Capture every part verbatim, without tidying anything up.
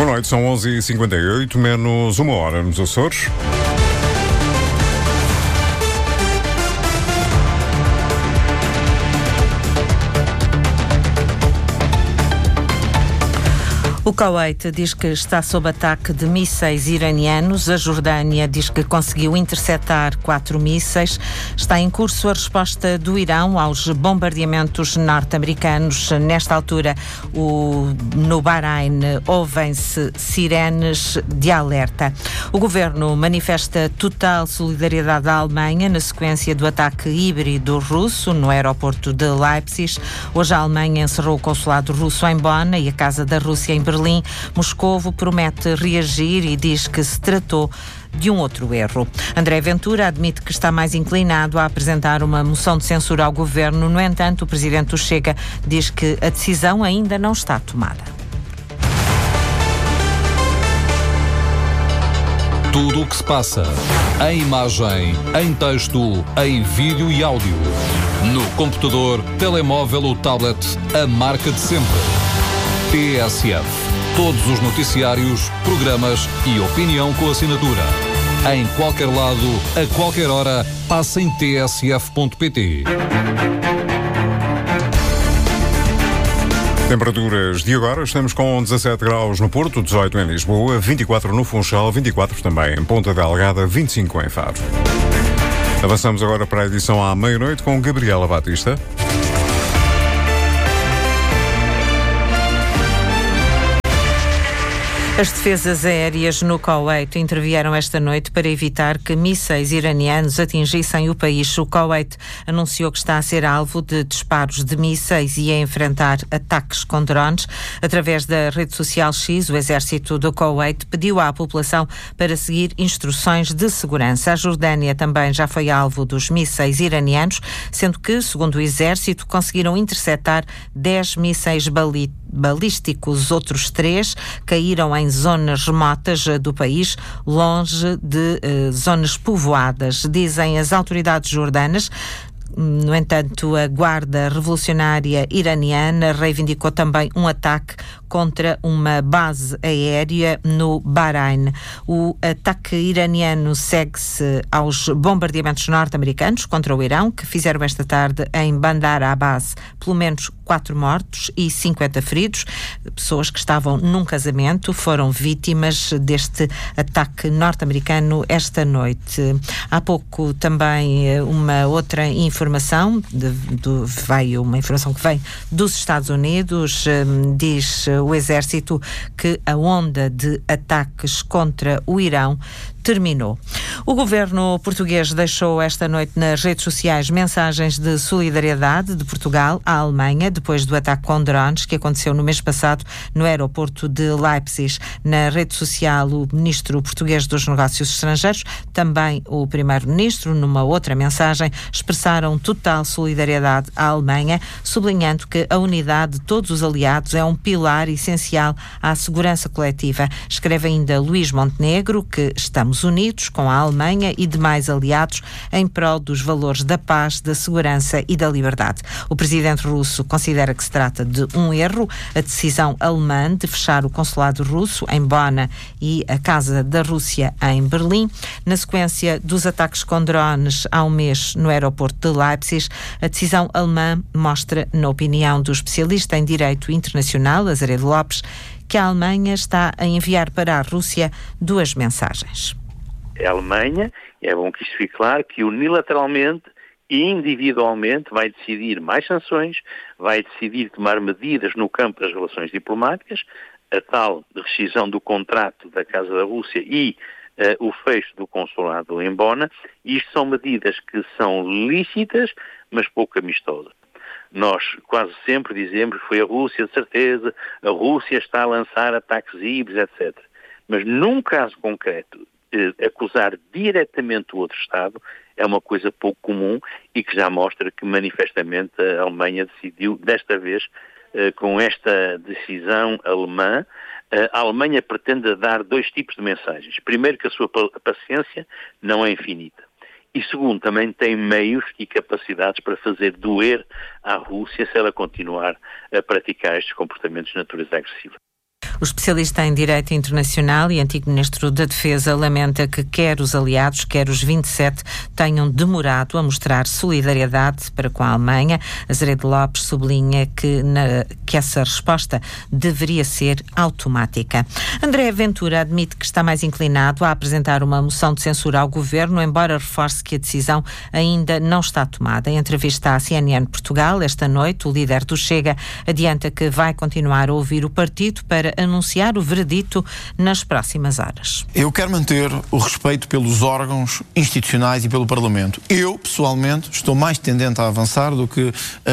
Boa noite, são onze e cinquenta e oito, menos uma hora nos Açores. O Kuwait diz que está sob ataque de mísseis iranianos. A Jordânia diz que conseguiu interceptar quatro mísseis. Está em curso a resposta do Irão aos bombardeamentos norte-americanos. Nesta altura, o, no Bahrein, ouvem-se sirenes de alerta. O governo manifesta total solidariedade à Alemanha na sequência do ataque híbrido russo no aeroporto de Leipzig. Hoje a Alemanha encerrou o consulado russo em Bonn e a Casa da Rússia em Berlim. Berlim, Moscovo promete reagir e diz que se tratou de um outro erro. André Ventura admite que está mais inclinado a apresentar uma moção de censura ao governo. No entanto, o presidente do Chega diz que a decisão ainda não está tomada. Tudo o que se passa, em imagem, em texto, em vídeo e áudio. No computador, telemóvel ou tablet, a marca de sempre. T S F. Todos os noticiários, programas e opinião com assinatura. Em qualquer lado, a qualquer hora, passa em t s f ponto p t. Temperaturas de agora, estamos com dezassete graus no Porto, dezoito em Lisboa, vinte e quatro no Funchal, vinte e quatro também em Ponta Delgada, vinte e cinco em Faro. Avançamos agora para a edição à meia-noite com Gabriela Batista. As defesas aéreas no Kuwait intervieram esta noite para evitar que mísseis iranianos atingissem o país. O Kuwait anunciou que está a ser alvo de disparos de mísseis e a enfrentar ataques com drones. Através da rede social X, o exército do Kuwait pediu à população para seguir instruções de segurança. A Jordânia também já foi alvo dos mísseis iranianos, sendo que, segundo o exército, conseguiram interceptar dez mísseis balísticos. balísticos. Outros três caíram em zonas remotas do país, longe de eh, zonas povoadas, dizem as autoridades jordanas. No entanto, a Guarda Revolucionária Iraniana reivindicou também um ataque contra uma base aérea no Bahrein. O ataque iraniano segue-se aos bombardeamentos norte-americanos contra o Irão, que fizeram esta tarde em Bandar Abbas pelo menos quatro mortos e cinquenta feridos. Pessoas que estavam num casamento foram vítimas deste ataque norte-americano esta noite. Há pouco também uma outra informação, de, de, veio uma informação que vem dos Estados Unidos, diz o Exército que a onda de ataques contra o Irão terminou. O governo português deixou esta noite nas redes sociais mensagens de solidariedade de Portugal à Alemanha depois do ataque com drones que aconteceu no mês passado no aeroporto de Leipzig. Na rede social, o ministro português dos Negócios Estrangeiros, também o primeiro-ministro, numa outra mensagem, expressaram total solidariedade à Alemanha, sublinhando que a unidade de todos os aliados é um pilar essencial à segurança coletiva. Escreve ainda Luís Montenegro que estamos unidos com a Alemanha e demais aliados em prol dos valores da paz, da segurança e da liberdade. O presidente russo considera que se trata de um erro. A decisão alemã de fechar o consulado russo em Bonn e a Casa da Rússia em Berlim, na sequência dos ataques com drones há um mês no aeroporto de Leipzig, a decisão alemã mostra, na opinião do especialista em direito internacional, Azeredo Lopes, que a Alemanha está a enviar para a Rússia duas mensagens. A Alemanha, é bom que isto fique claro, que unilateralmente e individualmente vai decidir mais sanções, vai decidir tomar medidas no campo das relações diplomáticas, a tal rescisão do contrato da Casa da Rússia e uh, o fecho do consulado em Bonn. Isto são medidas que são lícitas, mas pouco amistosas. Nós quase sempre dizemos que foi a Rússia, de certeza, a Rússia está a lançar ataques híbridos, etcétera. Mas num caso concreto, eh, acusar diretamente o outro Estado é uma coisa pouco comum e que já mostra que manifestamente a Alemanha decidiu, desta vez, eh, com esta decisão alemã, eh, a Alemanha pretende dar dois tipos de mensagens. Primeiro, que a sua paciência não é infinita. E segundo, também tem meios e capacidades para fazer doer à Rússia se ela continuar a praticar estes comportamentos de natureza agressiva. O especialista em Direito Internacional e antigo Ministro da Defesa lamenta que quer os aliados, quer os vinte e sete tenham demorado a mostrar solidariedade para com a Alemanha. Azeredo Lopes sublinha que, na, que essa resposta deveria ser automática. André Ventura admite que está mais inclinado a apresentar uma moção de censura ao governo, embora reforce que a decisão ainda não está tomada. Em entrevista à C N N Portugal, esta noite, o líder do Chega adianta que vai continuar a ouvir o partido para anunciar o veredito nas próximas horas. Eu quero manter o respeito pelos órgãos institucionais e pelo Parlamento. Eu, pessoalmente, estou mais tendente a avançar do que, uh,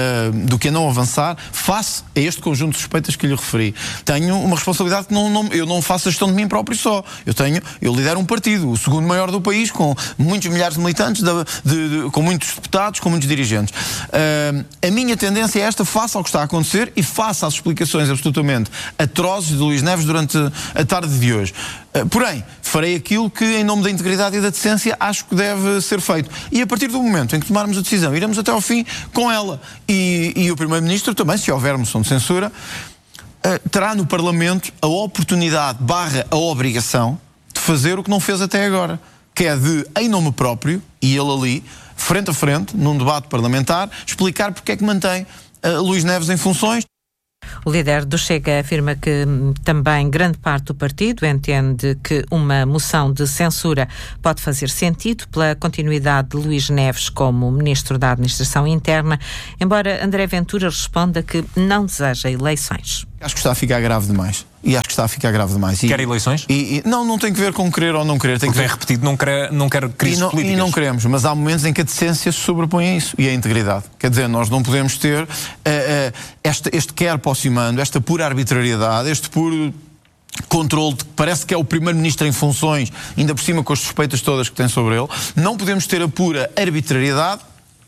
do que a não avançar face a este conjunto de suspeitas que lhe referi. Tenho uma responsabilidade que não, não, eu não faço a gestão de mim próprio só. Eu tenho, eu lidero um partido, o segundo maior do país, com muitos milhares de militantes, de, de, de, com muitos deputados, com muitos dirigentes. Uh, a minha tendência é esta, face ao que está a acontecer e face às explicações absolutamente atrozes de Luís Neves durante a tarde de hoje. Uh, porém, farei aquilo que, em nome da integridade e da decência, acho que deve ser feito. E a partir do momento em que tomarmos a decisão, iremos até ao fim com ela. E, e o Primeiro-Ministro também, se houver moção de censura, uh, terá no Parlamento a oportunidade barra a obrigação de fazer o que não fez até agora, que é de, em nome próprio, e ele ali, frente a frente, num debate parlamentar, explicar porque é que mantém uh, Luís Neves em funções. O líder do Chega afirma que também grande parte do partido entende que uma moção de censura pode fazer sentido pela continuidade de Luís Neves como Ministro da Administração Interna, embora André Ventura responda que não deseja eleições. Acho que está a ficar grave demais. E acho que está a ficar grave demais. E, quer eleições? E, e, não, não tem que ver com querer ou não querer. Tem Porque que ver... é repetido, não quer, não quer crises e não, políticas. E não queremos, mas há momentos em que a decência se sobrepõe a isso. E a integridade. Quer dizer, nós não podemos ter uh, uh, este, este quer possimando, esta pura arbitrariedade, este puro controle de que parece que é o Primeiro-Ministro em funções, ainda por cima com as suspeitas todas que tem sobre ele. Não podemos ter a pura arbitrariedade,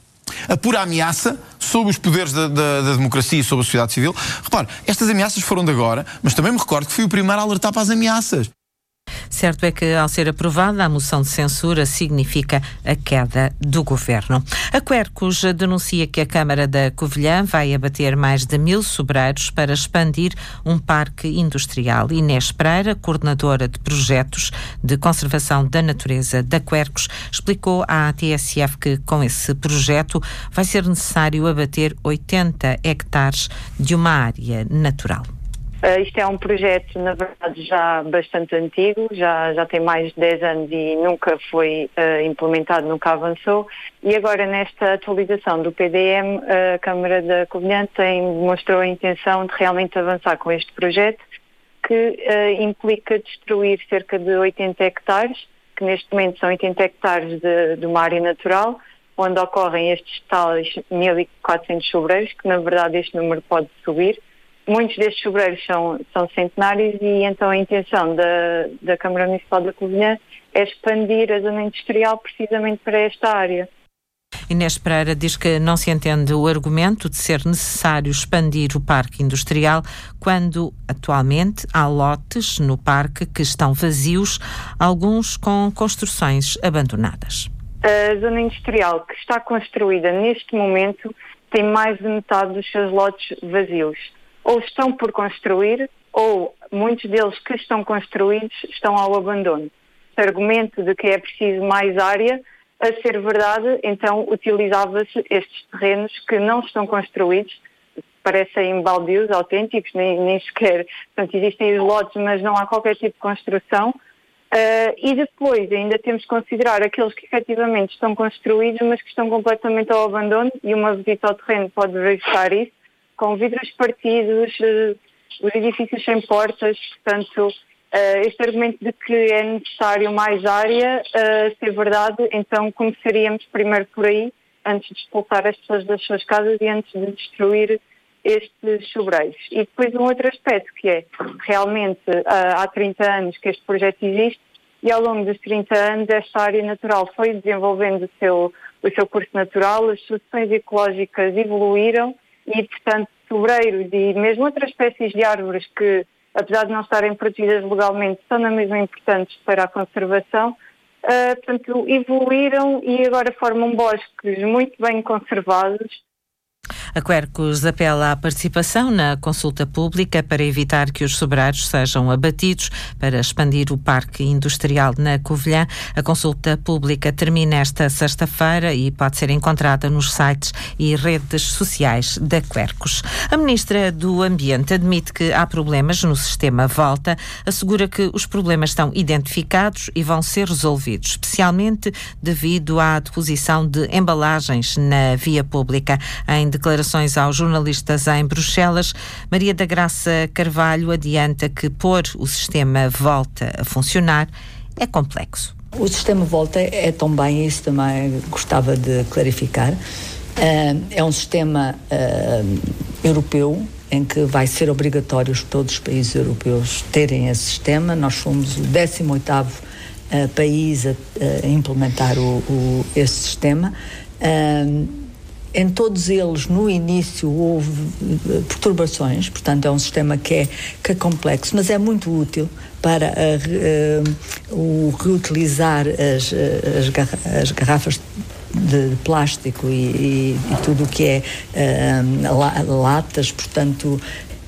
a pura ameaça sobre os poderes da, da, da democracia e sobre a sociedade civil. Repare, estas ameaças foram de agora, mas também me recordo que fui o primeiro a alertar para as ameaças. Certo é que, ao ser aprovada, a moção de censura significa a queda do governo. A Quercus denuncia que a Câmara da Covilhã vai abater mais de mil sobreiros para expandir um parque industrial. Inês Pereira, coordenadora de projetos de conservação da natureza da Quercus, explicou à T S F que, com esse projeto, vai ser necessário abater oitenta hectares de uma área natural. Uh, isto é um projeto, na verdade, já bastante antigo, já, já tem mais de dez anos e nunca foi uh, implementado, nunca avançou. E agora, nesta atualização do P D M, a Câmara da Covilhã tem, demonstrou a intenção de realmente avançar com este projeto, que uh, implica destruir cerca de oitenta hectares, que neste momento são oitenta hectares de, de uma área natural, onde ocorrem estes tais mil e quatrocentos sobreiros, que na verdade este número pode subir. Muitos destes sobreiros são, são centenários e então a intenção da, da Câmara Municipal da Covilhã é expandir a zona industrial precisamente para esta área. Inês Pereira diz que não se entende o argumento de ser necessário expandir o parque industrial quando atualmente há lotes no parque que estão vazios, alguns com construções abandonadas. A zona industrial que está construída neste momento tem mais de metade dos seus lotes vazios. Ou estão por construir, ou muitos deles que estão construídos estão ao abandono. O argumento de que é preciso mais área, a ser verdade, então utilizava-se estes terrenos que não estão construídos, parecem baldios autênticos, nem, nem sequer, portanto, existem os lotes, mas não há qualquer tipo de construção. Uh, e depois ainda temos que considerar aqueles que efetivamente estão construídos, mas que estão completamente ao abandono, e uma visita ao terreno pode verificar isso, com vidros partidos, uh, os edifícios sem portas. Portanto, uh, este argumento de que é necessário mais área, uh, se é verdade, então começaríamos primeiro por aí, antes de expulsar as pessoas das suas casas e antes de destruir estes sobreiros. E depois um outro aspecto que é, realmente, uh, há trinta anos que este projeto existe, e ao longo dos trinta anos esta área natural foi desenvolvendo o seu, o seu curso natural, as soluções ecológicas evoluíram, e, portanto, sobreiros e mesmo outras espécies de árvores que, apesar de não estarem protegidas legalmente, são na mesma importantes para a conservação, uh, portanto, evoluíram e agora formam bosques muito bem conservados. A Quercus apela à participação na consulta pública para evitar que os sobreiros sejam abatidos para expandir o parque industrial na Covilhã. A consulta pública termina esta sexta-feira e pode ser encontrada nos sites e redes sociais da Quercus. A Ministra do Ambiente admite que há problemas no sistema Volta, assegura que os problemas estão identificados e vão ser resolvidos, especialmente devido à deposição de embalagens na via pública. Em declarações aos jornalistas em Bruxelas, Maria da Graça Carvalho adianta que pôr o sistema Volta a funcionar é complexo. O sistema Volta é também, isso também gostava de clarificar, é um sistema europeu em que vai ser obrigatório todos os países europeus terem esse sistema. Nós fomos o décimo oitavo uh, país a, a implementar o, o, esse sistema. Uh, em todos eles, no início, houve uh, perturbações, portanto é um sistema que é, que é complexo, mas é muito útil para uh, uh, o reutilizar as, as, garra- as garrafas de plástico e, e, e tudo o que é uh, latas, portanto, uh,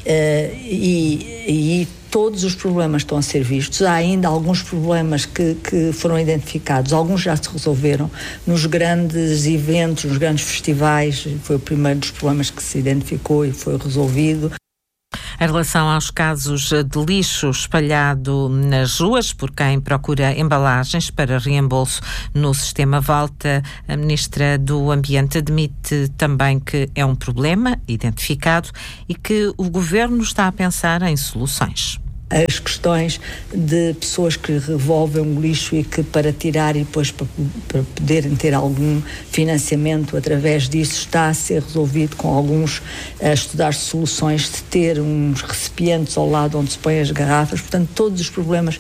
e, e todos os problemas estão a ser vistos. Há ainda alguns problemas que, que foram identificados, alguns já se resolveram nos grandes eventos, nos grandes festivais, foi o primeiro dos problemas que se identificou e foi resolvido. Em relação aos casos de lixo espalhado nas ruas por quem procura embalagens para reembolso no sistema Volta, a Ministra do Ambiente admite também que é um problema identificado e que o Governo está a pensar em soluções. As questões de pessoas que revolvem o lixo e que para tirar e depois para, para poderem ter algum financiamento através disso está a ser resolvido com alguns a estudar soluções de ter uns recipientes ao lado onde se põem as garrafas, portanto todos os problemas,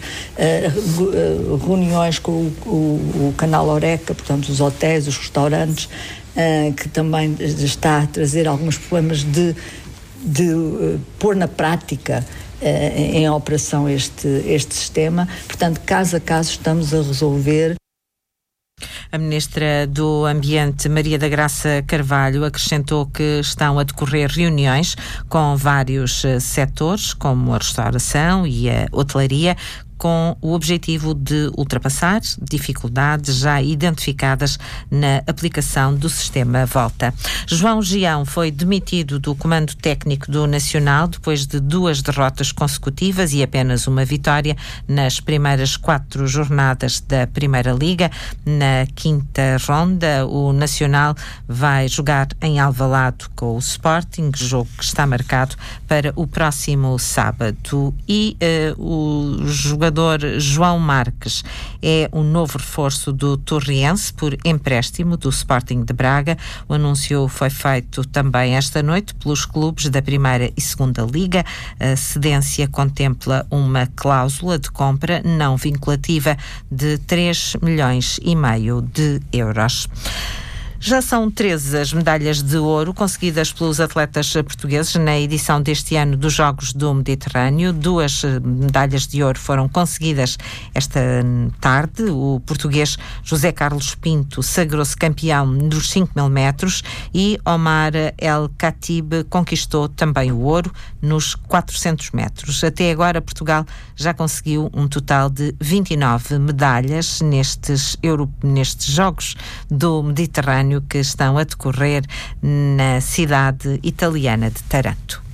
uh, reuniões com o, o, o canal Oreca, portanto os hotéis, os restaurantes, uh, que também está a trazer alguns problemas de, de uh, pôr na prática em operação este, este sistema. Portanto, caso a caso estamos a resolver. A Ministra do Ambiente, Maria da Graça Carvalho, acrescentou que estão a decorrer reuniões com vários setores, como a restauração e a hotelaria, com o objetivo de ultrapassar dificuldades já identificadas na aplicação do sistema Volta. João Gião foi demitido do Comando Técnico do Nacional depois de duas derrotas consecutivas e apenas uma vitória nas primeiras quatro jornadas da Primeira Liga. Na quinta ronda, o Nacional vai jogar em Alvalade com o Sporting, jogo que está marcado para o próximo sábado. E uh, o jogador João Marques é o novo reforço do Torriense por empréstimo do Sporting de Braga. O anúncio foi feito também esta noite pelos clubes da Primeira e Segunda Liga. A cedência contempla uma cláusula de compra não vinculativa de três milhões e meio de euros. Já são treze as medalhas de ouro conseguidas pelos atletas portugueses na edição deste ano dos Jogos do Mediterrâneo. Duas medalhas de ouro foram conseguidas esta tarde. O português José Carlos Pinto sagrou-se campeão nos cinco mil metros e Omar El Khatib conquistou também o ouro nos quatrocentos metros. Até agora, Portugal já conseguiu um total de vinte e nove medalhas nestes, Euro, nestes Jogos do Mediterrâneo que estão a decorrer na cidade italiana de Taranto.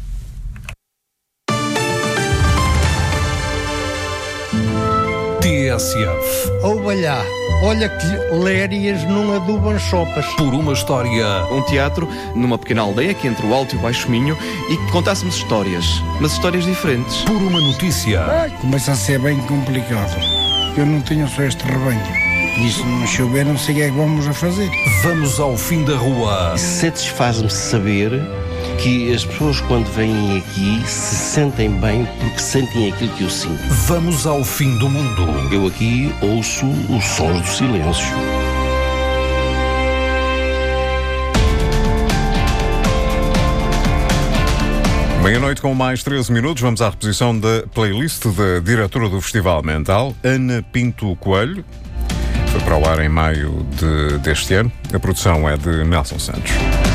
T S F. Olha, olha que lérias não adubam sopas. Por uma história. Um teatro numa pequena aldeia aqui entre o Alto e o Baixo Minho e que contássemos histórias, mas histórias diferentes. Por uma notícia. Ai, começa a ser bem complicado. Eu não tenho só este rebanho. E se não chover, não sei o que é que vamos a fazer. Vamos ao fim da rua. Satisfaz-me saber que as pessoas, quando vêm aqui, se sentem bem porque sentem aquilo que eu sinto. Vamos ao fim do mundo. Eu aqui ouço os sons do silêncio. Meia-noite com mais treze minutos, vamos à reposição da playlist da diretora do Festival Mental, Ana Pinto Coelho. Foi para o ar em maio de, deste ano. A produção é de Nelson Santos.